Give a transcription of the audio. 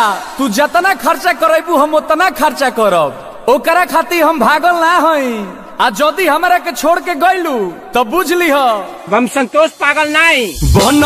तू जितना खर्चा करेबू हम उतना खर्चा करब, ओकरा खातिर हम भागल ना हई। आ जदि हमरा के छोड़ के गइलू तो बुझ लीह हम संतोष पागल नहीं।